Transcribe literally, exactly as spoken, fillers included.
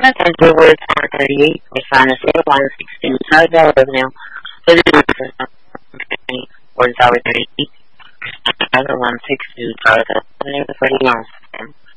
Center was four thirty-eight, Westana State one sixteen, Southern Avenue, one thirty-eight, one sixty-two, Southern Avenue, forty-one.